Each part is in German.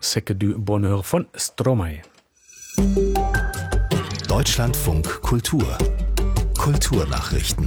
C'est que du Bonheur von Stromae. Deutschlandfunk Kultur. Kulturnachrichten.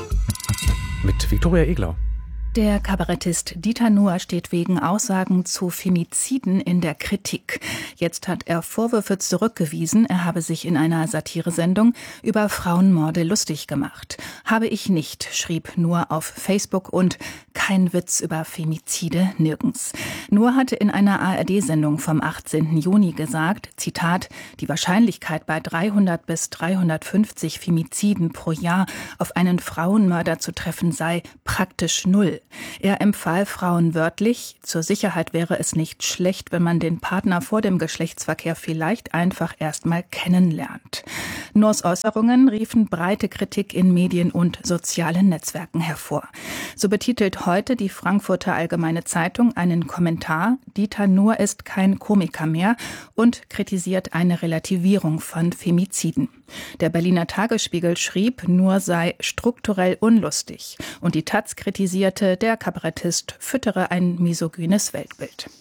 Mit Viktoria Eglau. Der Kabarettist Dieter Nuhr steht wegen Aussagen zu Femiziden in der Kritik. Jetzt hat er Vorwürfe zurückgewiesen, er habe sich in einer Satiresendung über Frauenmorde lustig gemacht. Habe ich nicht, schrieb Nuhr auf Facebook, und kein Witz über Femizide nirgends. Nuhr hatte in einer ARD-Sendung vom 18. Juni gesagt, Zitat, die Wahrscheinlichkeit bei 300 bis 350 Femiziden pro Jahr auf einen Frauenmörder zu treffen sei praktisch null. Er empfahl Frauen wörtlich, zur Sicherheit wäre es nicht schlecht, wenn man den Partner vor dem Geschlechtsverkehr vielleicht einfach erstmal kennenlernt. Nuhrs Äußerungen riefen breite Kritik in Medien und sozialen Netzwerken hervor. So betitelt heute die Frankfurter Allgemeine Zeitung einen Kommentar, Dieter Nuhr ist kein Komiker mehr, und kritisiert eine Relativierung von Femiziden. Der Berliner Tagesspiegel schrieb, Nuhr sei strukturell unlustig, und die taz kritisierte, der Kabarettist füttere ein misogynes Weltbild.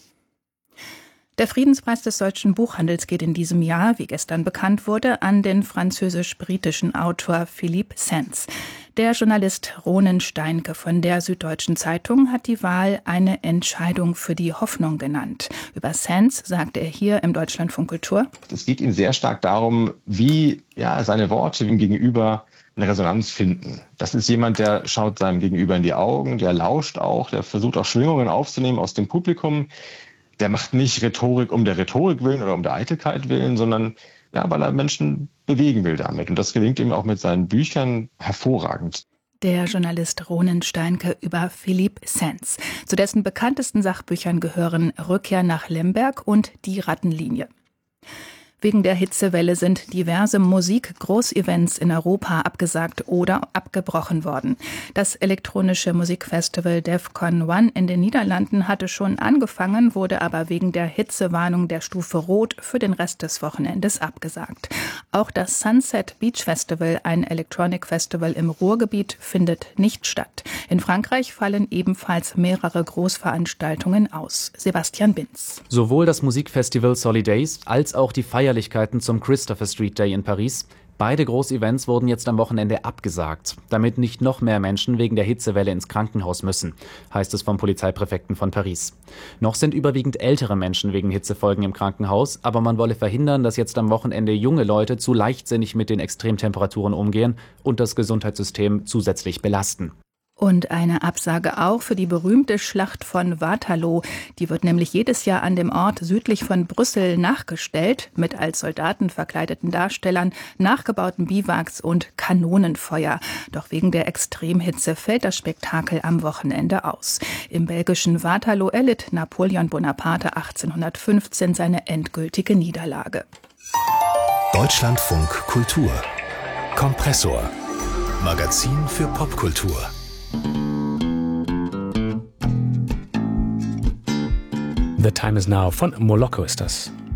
Der Friedenspreis des deutschen Buchhandels geht in diesem Jahr, wie gestern bekannt wurde, an den französisch-britischen Autor Philippe Sands. Der Journalist Ronen Steinke von der Süddeutschen Zeitung hat die Wahl eine Entscheidung für die Hoffnung genannt. Über Sands sagte er hier im Deutschlandfunk Kultur: Es geht ihm sehr stark darum, wie seine Worte dem Gegenüber eine Resonanz finden. Das ist jemand, der schaut seinem Gegenüber in die Augen, der lauscht auch, der versucht auch Schwingungen aufzunehmen aus dem Publikum. Der macht nicht Rhetorik um der Rhetorik willen oder um der Eitelkeit willen, sondern weil er Menschen bewegen will damit. Und das gelingt ihm auch mit seinen Büchern hervorragend. Der Journalist Ronen Steinke über Philippe Sands. Zu dessen bekanntesten Sachbüchern gehören Rückkehr nach Lemberg und Die Rattenlinie. Wegen der Hitzewelle sind diverse Musik-Großevents in Europa abgesagt oder abgebrochen worden. Das elektronische Musikfestival Defqon 1 in den Niederlanden hatte schon angefangen, wurde aber wegen der Hitzewarnung der Stufe Rot für den Rest des Wochenendes abgesagt. Auch das Sunset Beach Festival, ein Electronic Festival im Ruhrgebiet, findet nicht statt. In Frankreich fallen ebenfalls mehrere Großveranstaltungen aus. Sebastian Binz. Sowohl das Musikfestival Solidays als auch die Feierlichkeiten zum Christopher Street Day in Paris. Beide Großevents wurden jetzt am Wochenende abgesagt, damit nicht noch mehr Menschen wegen der Hitzewelle ins Krankenhaus müssen, heißt es vom Polizeipräfekten von Paris. Noch sind überwiegend ältere Menschen wegen Hitzefolgen im Krankenhaus, aber man wolle verhindern, dass jetzt am Wochenende junge Leute zu leichtsinnig mit den Extremtemperaturen umgehen und das Gesundheitssystem zusätzlich belasten. Und eine Absage auch für die berühmte Schlacht von Waterloo. Die wird nämlich jedes Jahr an dem Ort südlich von Brüssel nachgestellt, mit als Soldaten verkleideten Darstellern, nachgebauten Biwaks und Kanonenfeuer. Doch wegen der Extremhitze fällt das Spektakel am Wochenende aus. Im belgischen Waterloo erlitt Napoleon Bonaparte 1815 seine endgültige Niederlage. Deutschlandfunk Kultur. Kompressor. Magazin für Popkultur. The Time Is Now von Moloko ist das.